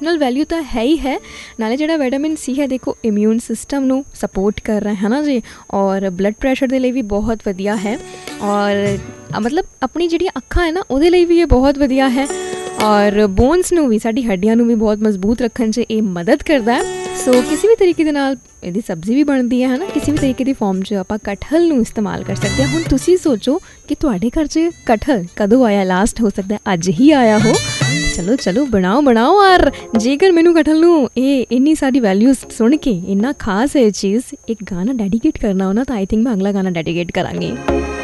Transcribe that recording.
Nutritional value ਤਾਂ ਹੈ ਹੀ ਹੈ, ਨਾਲੇ ਜਿਹੜਾ ਵਿਟਾਮਿਨ ਸੀ ਹੈ ਦੇਖੋ ਇਮਿਊਨ ਸਿਸਟਮ ਨੂੰ ਸਪੋਰਟ ਕਰ ਰਿਹਾ ਹੈ ਨਾ ਜੀ, ਔਰ ਬਲੱਡ ਪ੍ਰੈਸ਼ਰ ਦੇ ਲਈ ਵੀ ਬਹੁਤ ਵਧੀਆ ਹੈ, ਔਰ ਮਤਲਬ ਆਪਣੀ ਜਿਹੜੀਆਂ ਅੱਖਾਂ ਹੈ ਨਾ ਉਹਦੇ ਲਈ ਵੀ ਇਹ ਬਹੁਤ ਵਧੀਆ ਹੈ, ਔਰ ਬੋਨਸ ਨੂੰ ਵੀ, ਸਾਡੀ ਹੱਡੀਆਂ ਨੂੰ ਵੀ ਬਹੁਤ ਮਜ਼ਬੂਤ ਰੱਖਣ 'ਚ ਇਹ ਮਦਦ ਕਰਦਾ ਹੈ। ਸੋ ਕਿਸੇ ਵੀ ਤਰੀਕੇ ਦੇ ਨਾਲ ਇਹਦੀ ਸਬਜ਼ੀ ਵੀ ਬਣਦੀ ਹੈ ਨਾ, ਕਿਸੇ ਵੀ ਤਰੀਕੇ ਦੀ ਫੋਰਮ 'ਚ ਆਪਾਂ ਕਟਹਲ ਨੂੰ ਇਸਤੇਮਾਲ ਕਰ ਸਕਦੇ ਹਾਂ। ਹੁਣ ਤੁਸੀਂ ਸੋਚੋ ਕਿ ਤੁਹਾਡੇ ਘਰ 'ਚ ਕਟਹਲ ਕਦੋਂ ਆਇਆ, ਲਾਸਟ ਹੋ ਸਕਦਾ ਅੱਜ ਹੀ ਆਇਆ ਹੋ। ਚਲੋ ਚਲੋ ਬਣਾਓ। ਔਰ ਜੇਕਰ ਮੈਨੂੰ ਕਟਹਲ ਨੂੰ ਇਹ ਇੰਨੀ ਸਾਰੀ ਵੈਲਿਊਜ਼ ਸੁਣ ਕੇ ਇੰਨਾ ਖਾਸ ਹੈ ਇਹ ਚੀਜ਼, ਇੱਕ ਗਾਣਾ ਡੈਡੀਕੇਟ ਕਰਨਾ ਹੋ ਨਾ, ਤਾਂ ਆਈ ਥਿੰਕ ਮੈਂ ਅਗਲਾ ਗਾਣਾ ਡੈਡੀਕੇਟ ਕਰਾਂਗੀ।